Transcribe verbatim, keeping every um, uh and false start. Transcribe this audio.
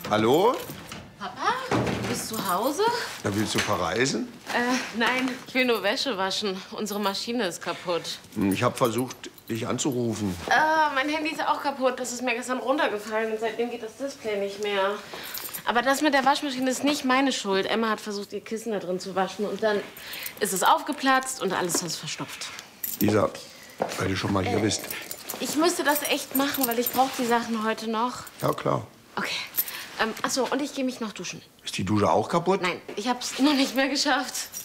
Hallo? Papa, du bist zu Hause? Na, willst du verreisen? Äh, nein, ich will nur Wäsche waschen. Unsere Maschine ist kaputt. Ich habe versucht, dich anzurufen. Äh, mein Handy ist auch kaputt. Das ist mir gestern runtergefallen und seitdem geht das Display nicht mehr. Aber das mit der Waschmaschine ist nicht meine Schuld. Emma hat versucht, ihr Kissen da drin zu waschen und dann ist es aufgeplatzt und alles ist verstopft. Isa, weil du schon mal hier äh, bist. Ich müsste das echt machen, weil ich brauche die Sachen heute noch. Ja, klar. Okay. Ähm, ach so, und ich gehe mich noch duschen. Ist die Dusche auch kaputt? Nein, ich hab's noch nicht mehr geschafft.